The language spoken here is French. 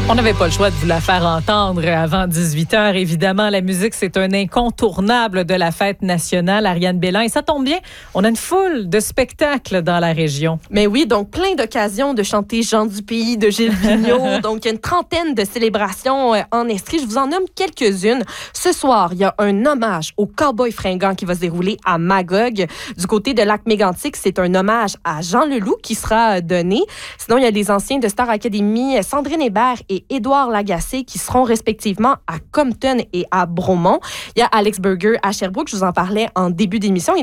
On n'avait pas le choix de vous la faire entendre avant 18h. Évidemment, la musique, c'est un incontournable de la fête nationale, Ariane Bélan. Et ça tombe bien, on a une foule de spectacles dans la région. Mais oui, donc plein d'occasions de chanter Jean du Pays de Gilles Vigneault. Donc, il y a une trentaine de célébrations en Estrie. Je vous en nomme quelques-unes. Ce soir, il y a un hommage aux Cowboys fringants qui va se dérouler à Magog. Du côté de Lac-Mégantic, c'est un hommage à Jean Leloup qui sera donné. Sinon, il y a les anciens de Star Academy, Sandrine Hébert et Édouard Lagacé qui seront respectivement à Compton et à Bromont. Il y a Alex Burger à Sherbrooke, je vous en parlais en début d'émission. Et